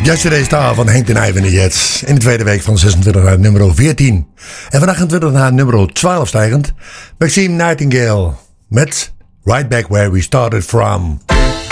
Yesterday Star van Henk de Nijf en de Jets. In de tweede week van 26 naar nummer 14. En van 28 naar nummer 12 stijgend. Maxime Nightingale met Right Back Where We Started From.